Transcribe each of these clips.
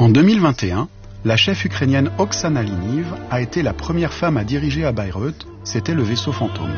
En 2021, la chef ukrainienne Oksana Liniv a été la première femme à diriger à Bayreuth, c'était le vaisseau fantôme.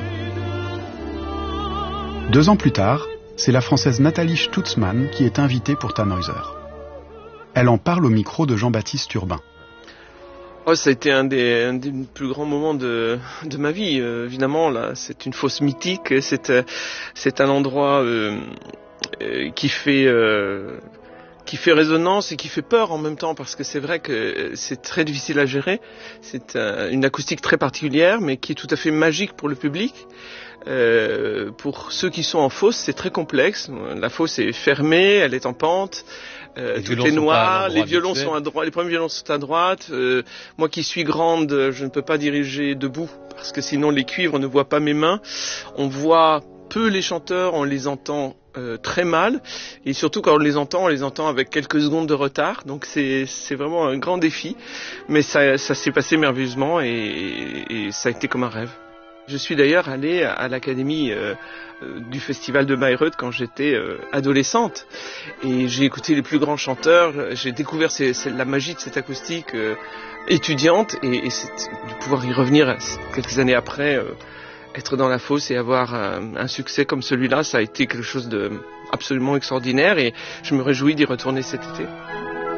2 ans plus tard, c'est la Française Nathalie Stutzmann qui est invitée pour Tannhäuser. Elle en parle au micro de Jean-Baptiste Urbain. Ça a été un des plus grands moments de ma vie. Évidemment, là, c'est une fosse mythique. C'est un endroit qui fait résonance et qui fait peur en même temps, parce que c'est vrai que c'est très difficile à gérer. C'est une acoustique très particulière, mais qui est tout à fait magique pour le public. Pour ceux qui sont en fosse, c'est très complexe. La fosse est fermée, elle est en pente. Tout est noir, les violons sont à droite, les premiers violons sont à droite. Moi qui suis grande, je ne peux pas diriger debout parce que sinon les cuivres ne voient pas mes mains. On voit peu les chanteurs, on les entend très mal, et surtout quand on les entend avec quelques secondes de retard. Donc c'est vraiment un grand défi, mais ça s'est passé merveilleusement et ça a été comme un rêve. Je suis d'ailleurs allée à l'académie du festival de Bayreuth quand j'étais adolescente, et j'ai écouté les plus grands chanteurs. J'ai découvert la magie de cette acoustique étudiante, et de pouvoir y revenir quelques années après, être dans la fosse et avoir un succès comme celui-là, ça a été quelque chose de absolument extraordinaire, et je me réjouis d'y retourner cet été.